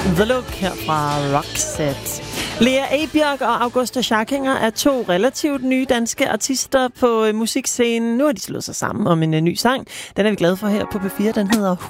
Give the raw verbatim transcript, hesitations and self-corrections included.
The Look her fra Roxette. Lea Ebjerg og Augusta Scharkinger er to relativt nye danske artister på musikscenen. Nu har de slået sig sammen om en ny sang. Den er vi glade for her på P fire. Den hedder